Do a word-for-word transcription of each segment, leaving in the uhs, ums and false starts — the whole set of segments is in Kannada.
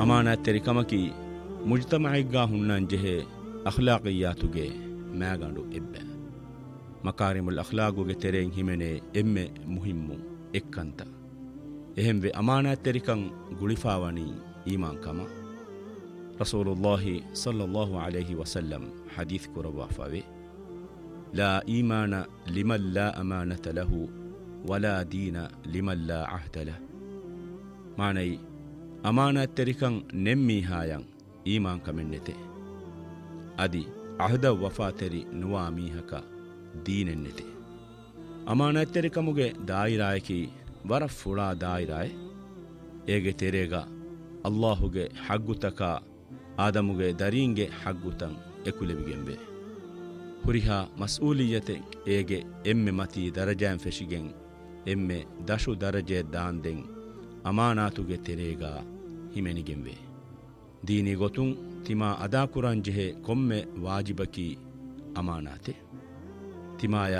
ಅಮಾನತ್ ತೆರಿಕಮಕಿ ಮುಜ್ತಮಯಿಗ್ಗಾ ಹುಣ್ಣನ್ ಜೆಹೆ ಅಖ್ಲಾಕಿಯಾತುಗೆ ಮ್ಯಾಗಂಡು ಎಬ್ಬೆ ಮಕಾರಿಮುಲ್ ಅಖ್ಲಾಗುಗೆ ತೆರೆಂ ಹಿಮೆನೆ ಎಮ್ಮೆ ಮುಹಿಮ್ಮು ಎಕ್ಕಂತ ಎಹೆಂವೆ ಅಮಾನತ್ ತೆರಿಕಂ ಗುಳಿಫಾವಣಿ ಈಮಾನ್ ಕಮ ರಸೂಲುಲ್ಲಾಹಿ ಸಲ್ಲಲ್ಲಾಹು ಅಲೈಹಿ ವಸಲ್ಲಂ ಹದೀಸ್ ಕುರವಾಫಾವೆ ಲಾ ಈಮಾನ ಲಿಮನ್ ಲಾ ಅಮಾನತ ಲಹು ವಲಾ ದೀನ ಲಿಮನ್ ಲಾ ಅಹ್ದ ಲಹ್ ಮಾನೈ ಅಮಾನತ್ ತೆರಿಕಂ ನೆಮ್ಮೀಹಾಯಂ ಈಮಾನ್ ಕಮೆನ್ನೆತೆ ಅದಿ ಅಹದ ವಫಾತೆರಿ ನುವಾ ಮೀಹಕ ದೀನೆನ್ನೆತೆ ಅಮಾನತ್ ತೆರಿಕಮುಗೆ ದಾಯಿರಾಯಕಿ ವರ ಫುಳಾ ದಾಯಿರಾಯ್ ಏಗೆ ತೆರೆಗ ಅಲ್ಲಾಹುಗೆ ಹಗ್ಗುತಕ ಆದಮುಗೆ ದರೀಂಗೆ ಹಗ್ಗುತಂ ಎಕುಲೆವಿಗೆಂಬೆ ಹುರಿಹಾ ಮಸ್ಊಲಿಯತೆ ಏಗೆ ಎಮ್ಮೆ ಮತಿ ದರಜಾಂ ಫೆಶಿಗೆಂ ಎಮ್ಮೆ ದಶು ದರಜೆ ದಾಂದೆಂ ಅಮಾನಾತುಗೆ ತೆರೆಗ ಹಿಮೆನಿಗೆಂವೆ ದೀನಿ ಗೊತುಂ ತಿಮಾ ಅದಾ ಕುರಾನ್ ಜೆಹೆ ಕೊಮ್ಮೆ ವಾಜಿಬಕಿ ಅಮಾನಾತೆ ತಿಮಾಯ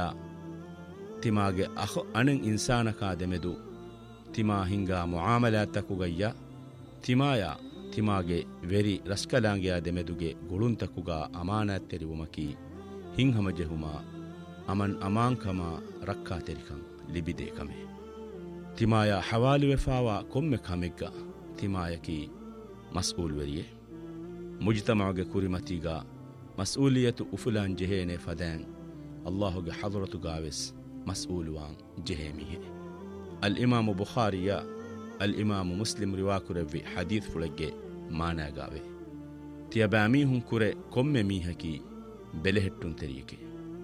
ತಿಮಾಗೆ ಅಖ ಅಣಂ ಇನ್ಸಾನಕಾ ದೆಮೆದು ತಿಮಾ ಹಿಂಗಾ ಮುಆಮಲಾತಕುಗಯ್ಯ ತಿಮಾಯ ತಿಮಾಗೆ ವೆರಿ ರಸ್ಕಲಾಂಗಿಯ ದೆಮೆದುಗೆ ಗುಳುಂತಕುಗ ಅಮಾನತ್ ತೆರಿವುಮಕಿ ಹಿಂಹಮ ಜೆಹುಮ ಅಮನ್ ಅಮಾಂಕಮ ರಕ್ಕಾ ತೆರಿಕಂ ಲಿಬಿದೆ ಕಮೆ ತಿಮಾಯ ಹವಾಲಿ ವೆಫಾವ ಕೊಮ್ಮೆ ಕಮೆಗ್ಗ ತಿಮಾಯಕಿ ಮಸ್ಊಲ್ ವೆರಿಯೆ ಮುಜ್ತಮಾಗೆ ಕುರಿಮತಿಗ ಮಸ್ಊಲಿಯತು ಉಫುಲಾನ್ ಜೆಹೇನೆ ಫದಾನ್ ಅಲ್ಲಾಹುಗೆ ಹದರತುಗಾವೆಸ್ ಮಸ್ಊಲುವಾನ್ ಜೆಹೇಮಿಹೆ ಅಲ್ ಇಮಾಮು ಬುಖಾರಿಯ ಅಲ್ ಇಮಾಮು ಮುಸ್ಲಿಂ ರಿವಾಕುರವ್ವಿ ಹದೀತ್ ಫುಳಗ್ಗೆ ಮಾನಾಗಾವೆ ತಿಯಬಾಮೀಹುಂ ಕುರೆ ಕೊಮ್ಮೆ ಮೀಹಕಿ ಬೆಲೆಹೆಟ್ಟುನ್ ತೆರಿಯಕೆ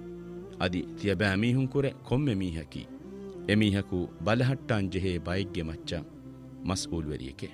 ಅದಿ ತಿಯಬಾಮೀಹುಂ ಕುರೆ ಕೊಮ್ಮೆ ಮೀಹಕಿ ಎಮೀಹಕು ಬಲಹಟ್ಟಾನ್ ಜೆಹೆ ಬೈಗ್ಗೆ ಮಚ್ಚ ಮಸ್ಊಲ್ ವೆರಿಯಕೆ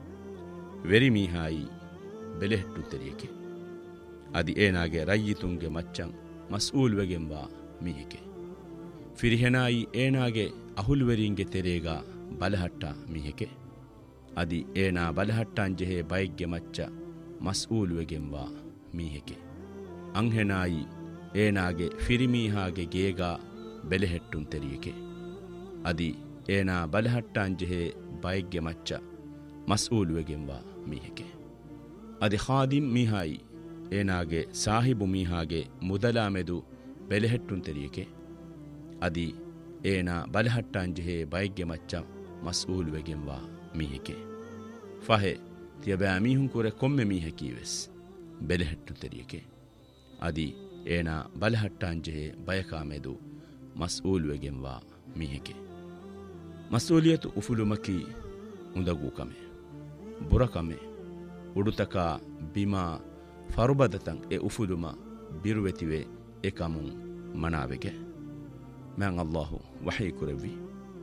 ವೆರಿ ಮೀಹಾಯಿ ಬೆಲೆಹೆಟ್ಟು ತೆರಿಯಕೆ ಅದಿ ಏನಾಗೆ ರಯ್ಯಿತುಂಗೆ ಮಚ್ಚಂ ಮಸ್ಊಲ್ ವೆಗೆಂಬ ಮೀಹಿಕೆ ಫಿರಿಹೆನಾಯಿ ಏನಾಗೆ ಅಹುಲ್ವೆರಿಂಗೆ ತೆರೆಗ ಬಲಹಟ್ಟ ಮೀಹಿಕೆ ಅದಿ ಏನಾ ಬಲಹಟ್ಟಾನ್ ಜೆಹೆ ಬೈಗ್ಗೆ ಮಚ್ಚ ಮಸ್ಊಲ್ ವೆಗೆಂಬ ಮೀಹಿಕೆ ಅಂಹೆನಾಯಿ ಏನಾಗೆ ಫಿರಿಮೀಹಾಗೆ ಗೇಗ ಬೆಲೆಹೆಟ್ಟುನ್ ತೆರಿಯಕೆ ಅದಿ ಏನಾ ಬಲಹಟ್ಟಾನ್ ಜೆಹೆ ಬೈಗ್ಗೆ ಮಚ್ಚ ಮಸ್ಊಲ್ ವೆಗೆಂಬ ಮೀಹಿಕೆ ಅದಿ ಖಾದಿಮ್ ಮೀಹಾಯಿ ಏನಾಗೆ ಸಾಹಿಬು ಮೀಹಾಗೆ ಮುದಲಾಮೆದು ಬೆಲೆಹೆಟ್ಟುನ್ ತೆರಿಯಕೆ ಅದಿ ಏನಾ ಬಲಹಟ್ಟಾನ್ ಜೆಹೆ ಬೈಗ್ಗೆ ಮಚ್ಚ ಮಸ್ಊಲ್ ವೆಗೆಂಬ ಮೀಹಿಕೆ ಫಹೆ ತಿಯಬಾಮೀಹುಂ ಕುರೆ ಕೊಮ್ಮೆ ಮೀಹಕೀವೆಸ್ ಬೆಲೆಹೆಟ್ಟು ತೆರಿಯಕೆ ಅದಿ ಏನಾ ಬಲಹಟ್ಟಾನ್ ಜೆಹೆ ಬಯಕಾಮೆದು ಮಸ್ಊಲ್ ವೆಗೆಂಬ ಮೀಹಿಕೆ ಮಸ್ಊಲಿಯತು ಉಫುಲುಮಕಿ ಉಂದಗೂ ಕಮೆ ಬುರಕಮೆ ಉಡುತಕ ಬಿಮಾ ಫರುಬದತಂ ಎ ಉಫುಲುಮ ಬಿರುವೆತಿವೆ ಎಕಮುಂ ಮನಾವೆಗೆ ಮ್ಯಾಂ ಅಲ್ಲಾಹು ವಹಿ ಕುರವಿ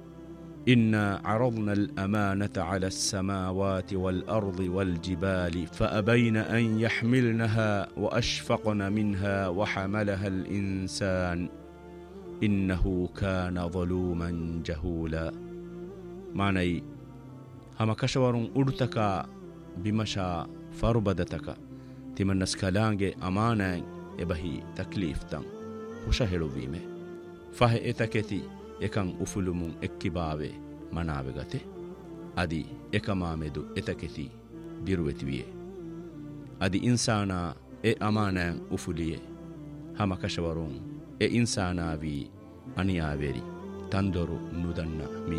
إنا عرضنا الأمانة على السماوات والأرض والجبال فأبين أن يحملنها وأشفقن منها وحملها الإنسان إنه كان ظلوما جهولا معني هما كشورون أرتكا بمشا فربدتك تمن نسكالانج أمانا إبهي تكليف تن وشهلو بيمه فهي إتكتي එකං උෆුලුමුන් එක්කිබාවේ මනාවගත අදි එකමාමෙදු එතකෙති බිරුවෙතිවියේ අදි ඉන්සානා එ අමානෑන් උෆුලියේ හමකශවරුන් එ ඉන්සානාවී අනියාවෙරි තන්දොරු නුදන්න මීහ